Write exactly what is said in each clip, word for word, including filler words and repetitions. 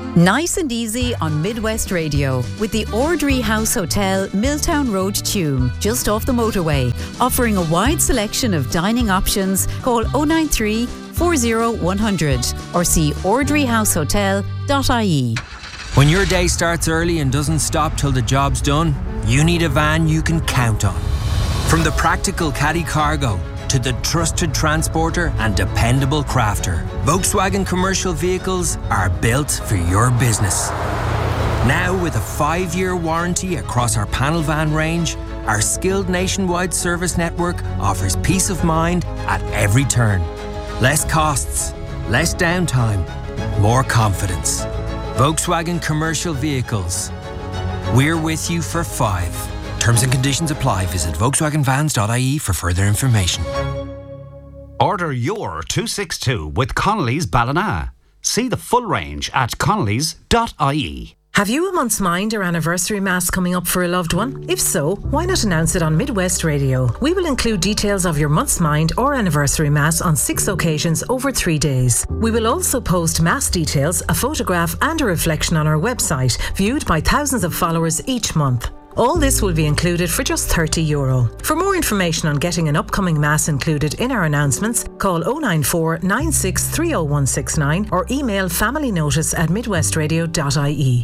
Nice and easy on Midwest Radio with the Ordry House Hotel, Milltown Road, Tuam, just off the motorway, offering a wide selection of dining options. Call oh nine three, four oh one hundred or see ordry house hotel dot I E. When your day starts early and doesn't stop till the job's done, you need a van you can count on. From the practical Caddy Cargo to the trusted transporter and dependable crafter, Volkswagen commercial vehicles are built for your business. Now with a five-year warranty across our panel van range, our skilled nationwide service network offers peace of mind at every turn. Less costs, less downtime, more confidence. Volkswagen commercial vehicles. We're with you for five. Terms and conditions apply. Visit volkswagen vans dot I E for further information. Order your two sixty-two with Connolly's Ballina. See the full range at connellys dot I E. Have you a month's mind or anniversary mass coming up for a loved one? If so, why not announce it on Midwest Radio? We will include details of your month's mind or anniversary mass on six occasions over three days. We will also post mass details, a photograph and a reflection on our website, viewed by thousands of followers each month. All this will be included for just thirty euro. For more information on getting an upcoming mass included in our announcements, call oh nine four, nine six three oh one six nine or email familynotice at midwestradio dot I E.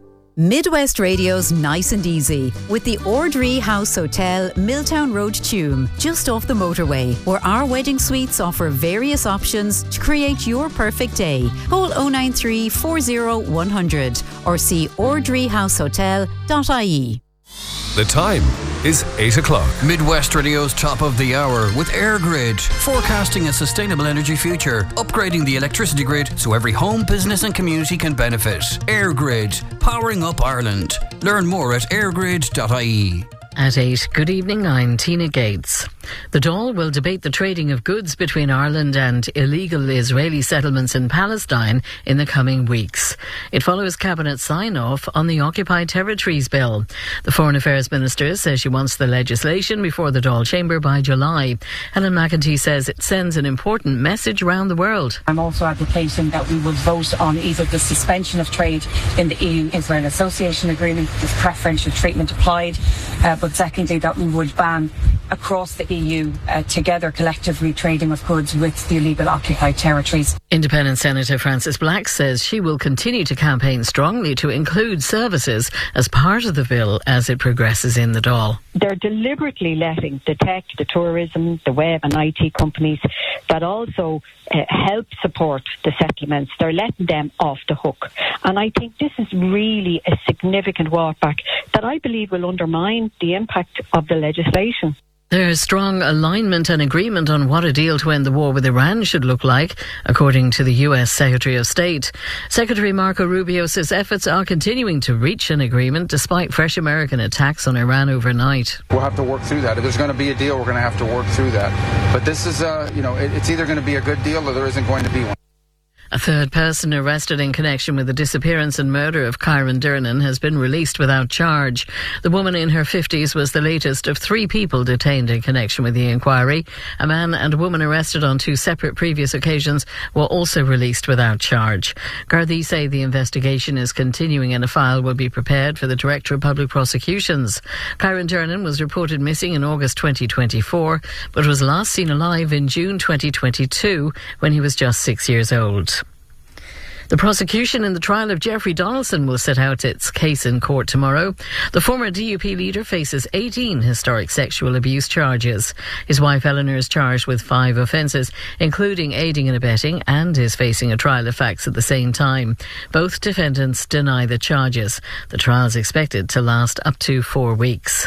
Midwest Radio's Nice and Easy with the Ordry House Hotel, Milltown Road, Tuam, just off the motorway, where our wedding suites offer various options to create your perfect day. Call oh nine three, four oh one hundred or see ordry house hotel dot I E. The time is eight o'clock. Midwest Radio's top of the hour with EirGrid, forecasting a sustainable energy future, upgrading the electricity grid so every home, business and community can benefit. EirGrid, powering up Ireland. Learn more at air grid dot I E. At eight, good evening, I'm Tina Gates. The Dáil will debate the trading of goods between Ireland and illegal Israeli settlements in Palestine in the coming weeks. It follows Cabinet sign-off on the Occupied Territories Bill. The Foreign Affairs Minister says she wants the legislation before the Dáil Chamber by July. Helen McEntee says it sends an important message around the world. I'm also advocating that we will vote on either the suspension of trade in the E U-Israel Association Agreement with preferential treatment applied, uh, but secondly that we would ban across the E U uh, together collectively trading of goods with the illegal occupied territories. Independent Senator Frances Black says she will continue to campaign strongly to include services as part of the bill as it progresses in the Dáil. They're deliberately letting the tech, the tourism, the web and I T companies that also uh, help support the settlements, they're letting them off the hook. And I think this is really a significant walk back that I believe will undermine the impact of the legislation. There's strong alignment and agreement on what a deal to end the war with Iran should look like, according to the U S Secretary of State. Secretary Marco Rubio says efforts are continuing to reach an agreement despite fresh American attacks on Iran overnight. We'll have to work through that. If there's going to be a deal, we're going to have to work through that. But this is, uh, you know, it, it's either going to be a good deal or there isn't going to be one. A third person arrested in connection with the disappearance and murder of Kyron Dernan has been released without charge. The woman in her fifties was the latest of three people detained in connection with the inquiry. A man and a woman arrested on two separate previous occasions were also released without charge. Gardaí say the investigation is continuing and a file will be prepared for the Director of Public Prosecutions. Kyron Dernan was reported missing in August twenty twenty-four, but was last seen alive in June twenty twenty-two when he was just six years old. The prosecution in the trial of Jeffrey Donaldson will set out its case in court tomorrow. The former D U P leader faces eighteen historic sexual abuse charges. His wife Eleanor is charged with five offences, including aiding and abetting, and is facing a trial of facts at the same time. Both defendants deny the charges. The trial is expected to last up to four weeks.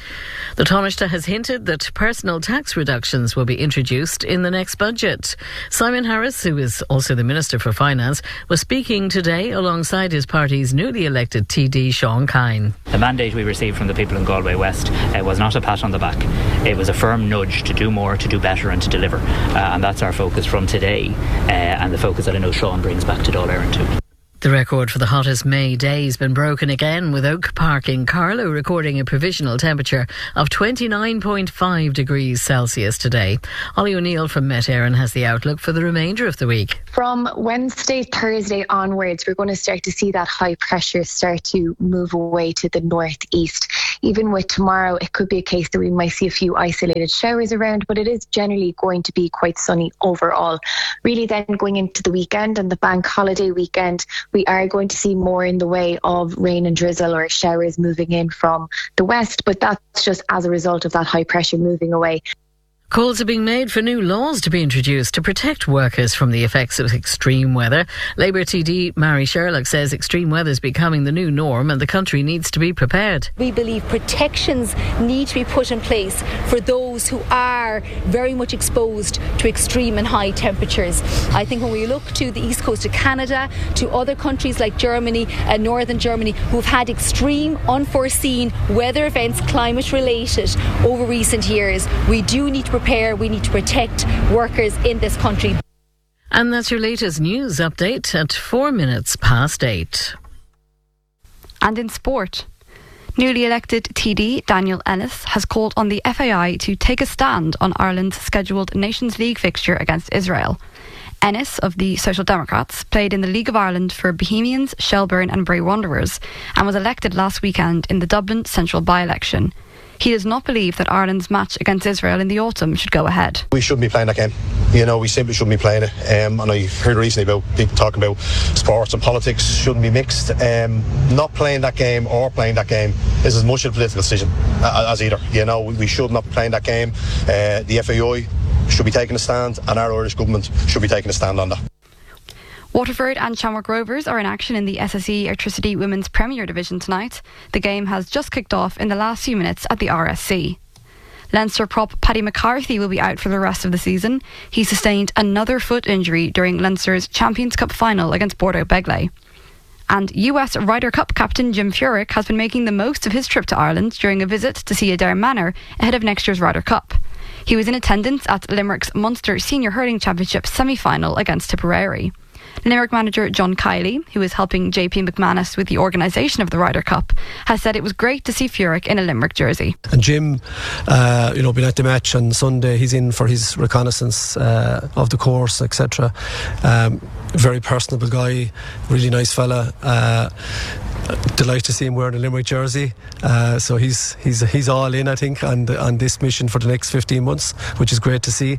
The Taoiseach has hinted that personal tax reductions will be introduced in the next budget. Simon Harris, who is also the Minister for Finance, was speaking today alongside his party's newly elected T D Sean Kine. The mandate we received from the people in Galway West uh, was not a pat on the back. It was a firm nudge to do more, to do better and to deliver. Uh, and that's our focus from today uh, and the focus that I know Sean brings back to Dáil Éireann too. The record for the hottest May day has been broken again, with Oak Park in Carlow recording a provisional temperature of twenty-nine point five degrees Celsius today. Ollie O'Neill from Met Éireann has the outlook for the remainder of the week. From Wednesday, Thursday onwards, we're going to start to see that high pressure start to move away to the northeast. Even with tomorrow, it could be a case that we might see a few isolated showers around, but it is generally going to be quite sunny overall. Really then going into the weekend and the bank holiday weekend, we are going to see more in the way of rain and drizzle or showers moving in from the west, but that's just as a result of that high pressure moving away. Calls are being made for new laws to be introduced to protect workers from the effects of extreme weather. Labour T D Mary Sherlock says extreme weather is becoming the new norm and the country needs to be prepared. We believe protections need to be put in place for those who are very much exposed to extreme and high temperatures. I think when we look to the east coast of Canada, to other countries like Germany and northern Germany who've had extreme, unforeseen weather events, climate related, over recent years, we do need to prepare, we need to protect workers in this country. And that's your latest news update at four minutes past eight. And in sport, newly elected T D Daniel Ennis has called on the F A I to take a stand on Ireland's scheduled Nations League fixture against Israel. Ennis, of the Social Democrats, played in the League of Ireland for Bohemians, Shelbourne and Bray Wanderers and was elected last weekend in the Dublin Central by-election. He does not believe that Ireland's match against Israel in the autumn should go ahead. We shouldn't be playing that game. You know, we simply shouldn't be playing it. Um, and I heard recently about people talking about sports and politics shouldn't be mixed. Um, not playing that game or playing that game is as much a political decision as either. You know, we should not be playing that game. Uh, the F A I should be taking a stand, and our Irish government should be taking a stand on that. Waterford and Shamrock Rovers are in action in the S S E Airtricity Women's Premier Division tonight. The game has just kicked off in the last few minutes at the R S C. Leinster prop Paddy McCarthy will be out for the rest of the season. He sustained another foot injury during Leinster's Champions Cup final against Bordeaux Begley. And U S Ryder Cup captain Jim Furyk has been making the most of his trip to Ireland during a visit to see Adare Manor ahead of next year's Ryder Cup. He was in attendance at Limerick's Munster Senior Hurling Championship semi-final against Tipperary. Limerick manager John Kiley, who is helping J P McManus with the organisation of the Ryder Cup, has said it was great to see Furyk in a Limerick jersey. And Jim, uh, you know, been at the match on Sunday, he's in for his reconnaissance uh, of the course, et cetera. Um, very personable guy, really nice fella. Uh, delighted to see him wearing a Limerick jersey. Uh, so he's he's he's all in, I think, on the, on this mission for the next fifteen months, which is great to see.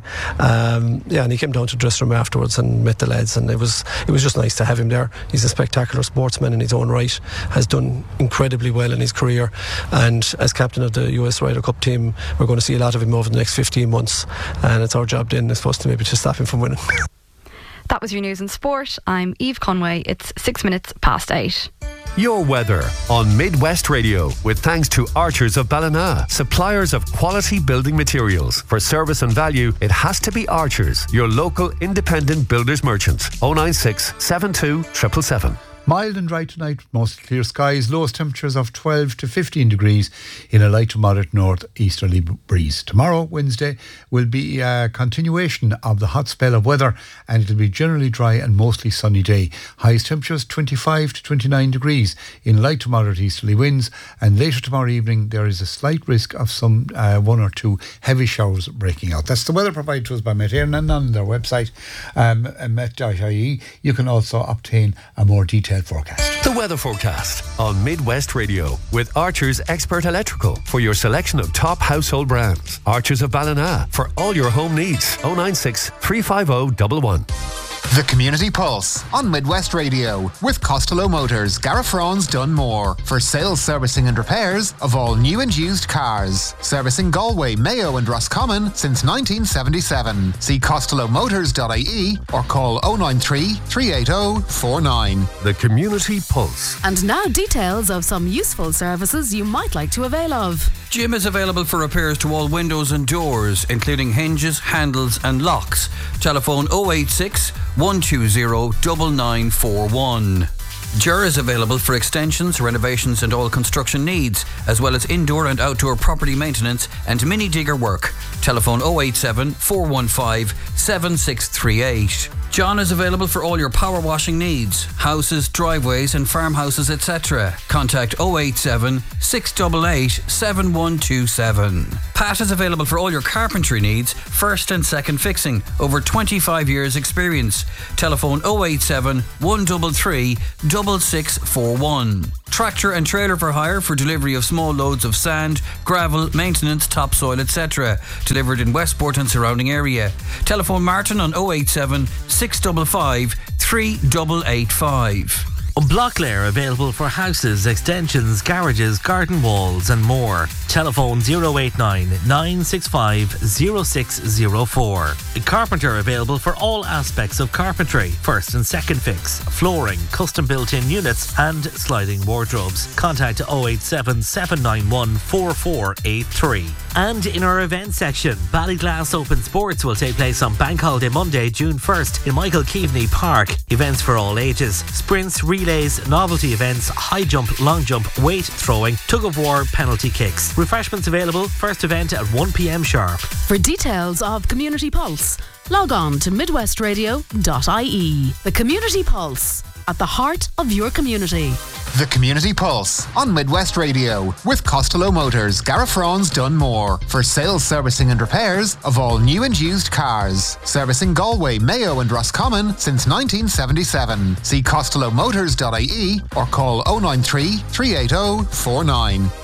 Um, yeah, and he came down to the dressing room afterwards and met the lads, and it was it was just nice to have him there. He's a spectacular sportsman in his own right, has done incredibly well in his career, and as captain of the U S Ryder Cup team, we're going to see a lot of him over the next fifteen months, and it's our job then, I suppose, to maybe to stop him from winning. That was your news in sport. I'm Eve Conway. It's six minutes past eight. Your weather on Midwest Radio, with thanks to Archers of Ballina, suppliers of quality building materials. For service and value, it has to be Archers, your local independent builders merchants. oh nine six, seven two, seven seven seven. Mild and dry tonight, mostly clear skies, lowest temperatures of twelve to fifteen degrees in a light to moderate north-easterly breeze. Tomorrow, Wednesday, will be a continuation of the hot spell of weather, and it'll be generally dry and mostly sunny day. Highest temperatures twenty-five to twenty-nine degrees in light to moderate easterly winds, and later tomorrow evening there is a slight risk of some uh, one or two heavy showers breaking out. That's the weather provided to us by Met Éireann, and on their website, um, met dot I E, you can also obtain a more detailed forecast. The weather forecast on Midwest Radio with Archers Expert Electrical for your selection of top household brands. Archers of Ballina for all your home needs. oh nine six, three five oh, one one. The Community Pulse on Midwest Radio with Costello Motors, Garafrawn's Dunmore, for sales, servicing and repairs of all new and used cars. Servicing Galway, Mayo and Roscommon since nineteen seventy-seven. See costello motors dot I E or call oh nine three, three eight oh, four nine. The Community Pulse. And now details of some useful services you might like to avail of. Jim is available for repairs to all windows and doors, including hinges, handles and locks. Telephone oh eight six, one two zero, nine nine four one. Ger is available for extensions, renovations and all construction needs, as well as indoor and outdoor property maintenance and mini digger work. Telephone oh eight seven, four one five, seven six three eight. John is available for all your power washing needs, houses, driveways and farmhouses, et cetera. Contact oh eight seven, six eight eight, seven one two seven. Pat is available for all your carpentry needs, first and second fixing. Over twenty-five years experience. Telephone oh eight seven, one three three, six six four one. Tractor and trailer for hire for delivery of small loads of sand, gravel, maintenance, topsoil, et cetera. Delivered in Westport and surrounding area. Telephone Martin on oh eight seven, six five five, three eight eight five. Blocklair available for houses, extensions, garages, garden walls and more. Telephone oh eight nine, nine six five, oh six oh four. Carpenter available for all aspects of carpentry, first and second fix, flooring, custom built-in units and sliding wardrobes. Contact oh eight seven, seven nine one, four four eight three. And in our event section, Ballyglass Open Sports will take place on Bank Holiday Monday, June first in Michael Keaveney Park. Events for all ages, sprints, relays, novelty events, high jump, long jump, weight throwing, tug of war, penalty kicks. Refreshments available, first event at one p m sharp. For details of Community Pulse, log on to midwest radio dot I E. The Community Pulse, at the heart of your community. The Community Pulse on Midwest Radio with Costello Motors, Garafrons Dunmore, for sales, servicing and repairs of all new and used cars. Servicing Galway, Mayo and Roscommon since nineteen seventy-seven. See costello motors dot I E or call oh nine three, three eight oh, four nine.